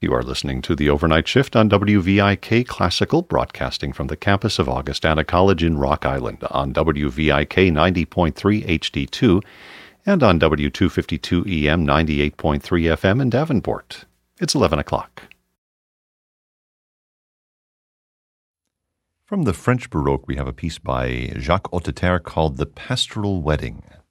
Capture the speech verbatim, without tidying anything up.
You are listening to the Overnight Shift on W V I K Classical, broadcasting from the campus of Augustana College in Rock Island on W V I K ninety point three H D two and on W two fifty-two E M ninety-eight point three F M in Davenport. It's eleven o'clock. From the French Baroque, we have a piece by Jacques Hotteterre called The Pastoral Wedding.